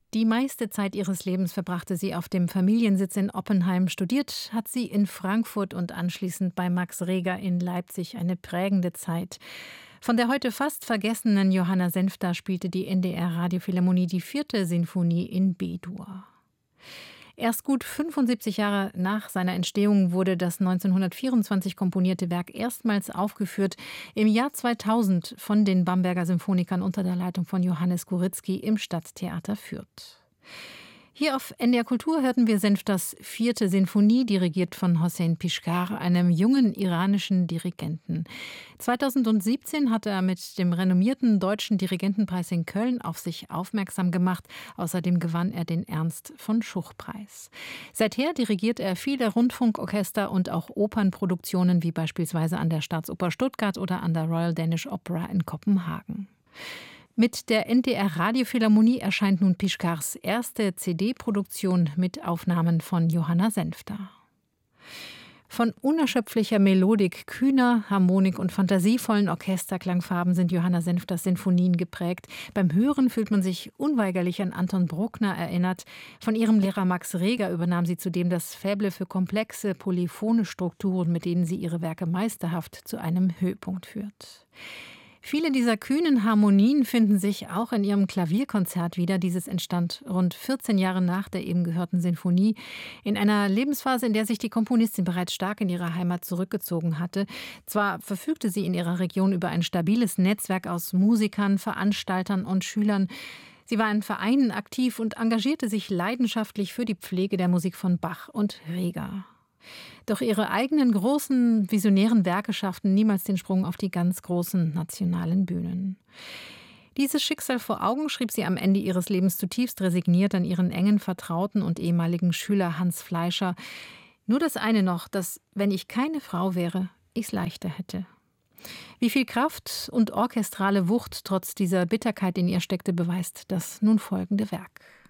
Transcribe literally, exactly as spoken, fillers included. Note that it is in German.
Die meiste Zeit ihres Lebens verbrachte sie auf dem Familiensitz in Oppenheim. Studiert hat sie in Frankfurt und anschließend bei Max Reger in Leipzig, eine prägende Zeit. Von der heute fast vergessenen Johanna Senfter spielte die N D R-Radiophilharmonie die vierte Sinfonie in B-Dur. Erst gut fünfundsiebzig Jahre nach seiner Entstehung wurde das neunzehnhundertvierundzwanzig komponierte Werk erstmals aufgeführt, im Jahr zweitausend von den Bamberger Symphonikern unter der Leitung von Johannes Guritzky im Stadttheater Fürth. Hier auf N D R Kultur hörten wir Senfters vierte Sinfonie, dirigiert von Hossein Pishkar, einem jungen iranischen Dirigenten. zweitausendsiebzehn hat er mit dem renommierten Deutschen Dirigentenpreis in Köln auf sich aufmerksam gemacht. Außerdem gewann er den Ernst-von-Schuch-Preis. Seither dirigiert er viele Rundfunkorchester und auch Opernproduktionen, wie beispielsweise an der Staatsoper Stuttgart oder an der Royal Danish Opera in Kopenhagen. Mit der N D R-Radiophilharmonie erscheint nun Pishkars erste C D-Produktion mit Aufnahmen von Johanna Senfter. Von unerschöpflicher Melodik, kühner Harmonik und fantasievollen Orchesterklangfarben sind Johanna Senfters Sinfonien geprägt. Beim Hören fühlt man sich unweigerlich an Anton Bruckner erinnert. Von ihrem Lehrer Max Reger übernahm sie zudem das Faible für komplexe, polyphone Strukturen, mit denen sie ihre Werke meisterhaft zu einem Höhepunkt führt. Viele dieser kühnen Harmonien finden sich auch in ihrem Klavierkonzert wieder. Dieses entstand rund vierzehn Jahre nach der eben gehörten Sinfonie, in einer Lebensphase, in der sich die Komponistin bereits stark in ihre Heimat zurückgezogen hatte. Zwar verfügte sie in ihrer Region über ein stabiles Netzwerk aus Musikern, Veranstaltern und Schülern. Sie war in Vereinen aktiv und engagierte sich leidenschaftlich für die Pflege der Musik von Bach und Reger. Doch ihre eigenen großen, visionären Werke schafften niemals den Sprung auf die ganz großen nationalen Bühnen. Dieses Schicksal vor Augen schrieb sie am Ende ihres Lebens zutiefst resigniert an ihren engen Vertrauten und ehemaligen Schüler Hans Fleischer. Nur das eine noch, dass, wenn ich keine Frau wäre, ich's leichter hätte. Wie viel Kraft und orchestrale Wucht trotz dieser Bitterkeit in ihr steckte, beweist das nun folgende Werk.